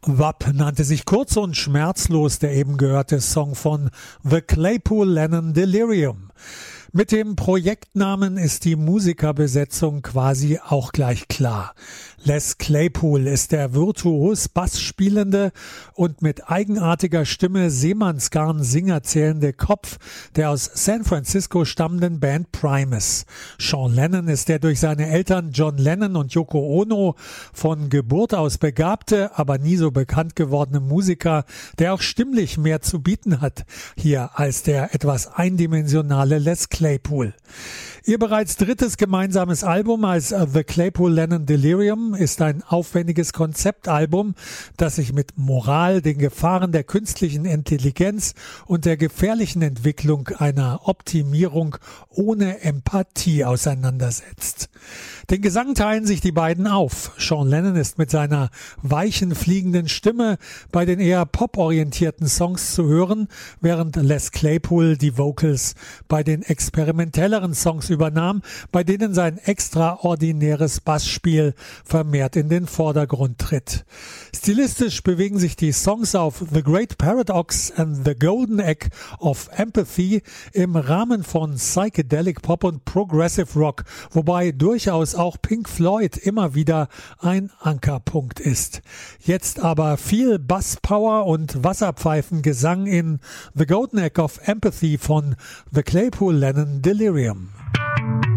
WAP nannte sich kurz und schmerzlos der eben gehörte Song von The Claypool Lennon Delirium. Mit dem Projektnamen ist die Musikerbesetzung quasi auch gleich klar. Les Claypool ist der virtuos Bass spielende und mit eigenartiger Stimme Seemannsgarn-Singer zählende Kopf der aus San Francisco stammenden Band Primus. Sean Lennon ist der durch seine Eltern John Lennon und Yoko Ono von Geburt aus begabte, aber nie so bekannt gewordene Musiker, der auch stimmlich mehr zu bieten hat hier als der etwas eindimensionale Les Claypool. Ihr bereits drittes gemeinsames Album als The Claypool Lennon Delirium ist ein aufwendiges Konzeptalbum, das sich mit Moral, den Gefahren der künstlichen Intelligenz und der gefährlichen Entwicklung einer Optimierung ohne Empathie auseinandersetzt. Den Gesang teilen sich die beiden auf. Sean Lennon ist mit seiner weichen, fliegenden Stimme bei den eher poporientierten Songs zu hören, während Les Claypool die Vocals bei den experimentelleren Songs übernahm, bei denen sein extraordinäres Bassspiel vermehrt in den Vordergrund tritt. Stilistisch bewegen sich die Songs auf The Great Paradox and the Golden Egg of Empathy im Rahmen von Psychedelic Pop und Progressive Rock, wobei durchaus auch Pink Floyd immer wieder ein Ankerpunkt ist. Jetzt aber viel Basspower und Wasserpfeifengesang in The Golden Egg of Empathy von The Claypool Lennon Delirium.